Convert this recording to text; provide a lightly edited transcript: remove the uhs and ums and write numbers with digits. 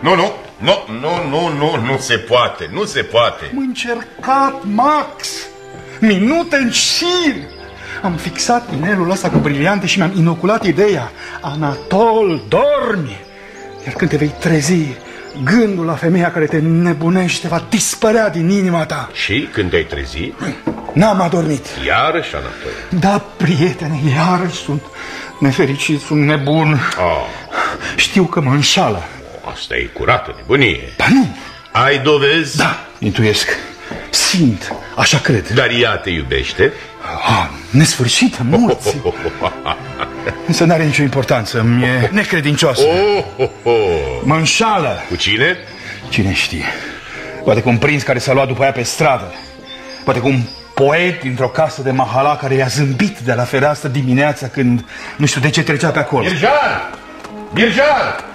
Nu se poate, nu se poate. Am încercat, Max, minute în șir. Am fixat inelul ăsta cu briliante și mi-am inoculat ideea. Anatol, dormi! Iar când te vei trezi, gândul la femeia care te nebunește va dispărea din inima ta. Și când te-ai trezit? N-am adormit. Iarăși, Anatol? Da, prietene, iarăși sunt nefericit, sunt nebun. Știu că mă înșală. Asta e curată nebunie. Ba nu. Ai dovezi? Da, intuiesc. Simt, așa cred. Dar ea te iubește? Nesfârșită, mulți. Însă n-are nicio importanță, mi-e necredincioasă. Mă înșală. Cu cine? Cine știe. Poate cu un prinț care s-a luat după ea pe stradă. Poate cu un poet dintr-o casă de mahala care i-a zâmbit de la fereastră dimineața când nu știu de ce trecea pe acolo. Birjar!